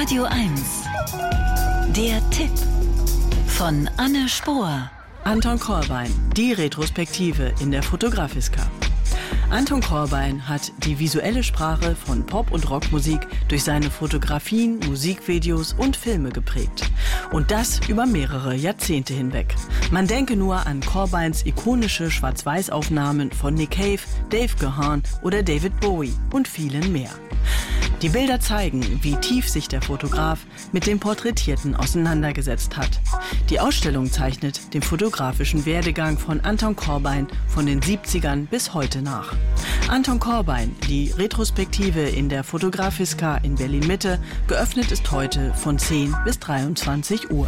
Radio 1. Der Tipp von Anne Spohr. Anton Corbijn, die Retrospektive in der Fotografiska. Anton Corbijn hat die visuelle Sprache von Pop- und Rockmusik durch seine Fotografien, Musikvideos und Filme geprägt. Und das über mehrere Jahrzehnte hinweg. Man denke nur an Corbijns ikonische Schwarz-Weiß-Aufnahmen von Nick Cave, Dave Gahan oder David Bowie und vielen mehr. Die Bilder zeigen, wie tief sich der Fotograf mit dem Porträtierten auseinandergesetzt hat. Die Ausstellung zeichnet den fotografischen Werdegang von Anton Corbijn von den 70ern bis heute nach. Anton Corbijn, die Retrospektive in der Fotografiska in Berlin-Mitte, geöffnet ist heute von 10 bis 23 Uhr.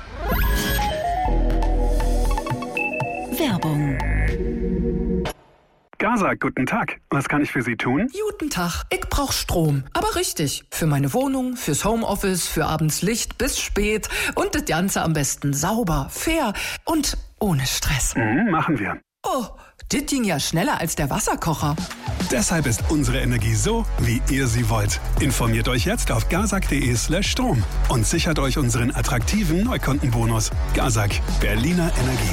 Werbung. Gaza, guten Tag. Was kann ich für Sie tun? Guten Tag. Ich brauch Strom. Aber richtig. Für meine Wohnung, fürs Homeoffice, für abends Licht bis spät. Und das Ganze am besten sauber, fair und ohne Stress. Machen wir. Oh, das ging ja schneller als der Wasserkocher. Deshalb ist unsere Energie so, wie ihr sie wollt. Informiert euch jetzt auf gazak.de/Strom und sichert euch unseren attraktiven Neukundenbonus. Gazak, Berliner Energie.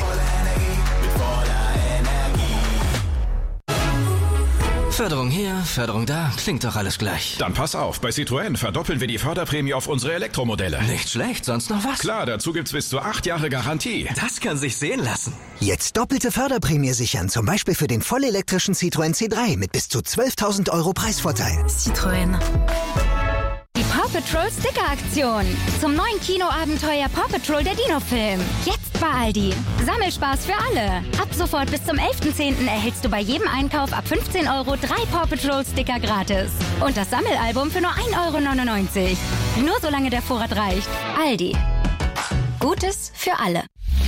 Förderung hier, Förderung da, klingt doch alles gleich. Dann pass auf, bei Citroën verdoppeln wir die Förderprämie auf unsere Elektromodelle. Nicht schlecht, sonst noch was? Klar, dazu gibt's bis zu 8 Jahre Garantie. Das kann sich sehen lassen. Jetzt doppelte Förderprämie sichern, zum Beispiel für den vollelektrischen Citroën C3 mit bis zu 12.000 € Preisvorteil. Citroën. Die Paw Patrol Sticker-Aktion. Zum neuen Kinoabenteuer Paw Patrol der Dino-Film. Jetzt bei Aldi. Sammelspaß für alle. Ab sofort bis zum 11.10. erhältst du bei jedem Einkauf ab 15 € 3 Paw Patrol Sticker gratis. Und das Sammelalbum für nur 1,99 €. Nur solange der Vorrat reicht. Aldi. Gutes für alle.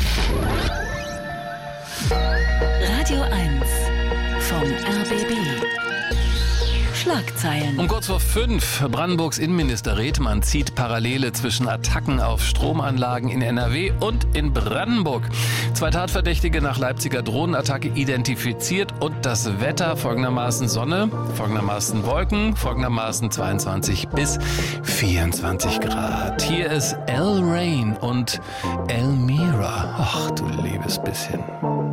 Radio 1 vom RBB. Schlagzeilen. Um kurz vor 5, Brandenburgs Innenminister Redmann zieht Parallele zwischen Attacken auf Stromanlagen in NRW und in Brandenburg. 2 Tatverdächtige nach Leipziger Drohnenattacke identifiziert und das Wetter folgendermaßen Sonne, folgendermaßen Wolken, folgendermaßen 22 bis 24 Grad. Hier ist El Rain und Elmira. Ach du liebes bisschen.